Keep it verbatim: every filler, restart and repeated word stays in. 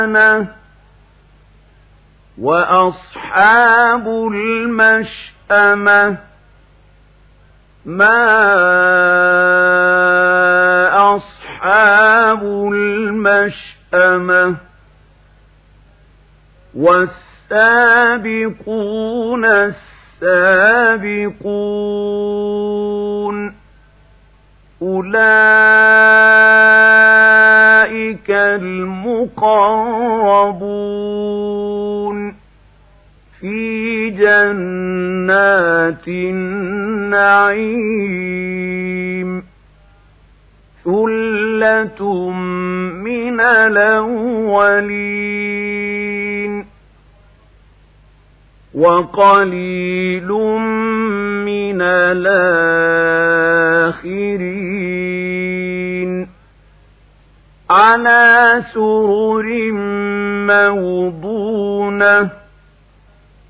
وأصحاب المشأمة ما أصحاب المشأمة والسابقون السابقون أولئك المقربون في جنات النعيم ثلة من الأولين وقليل من الآخرين على سرر موضونة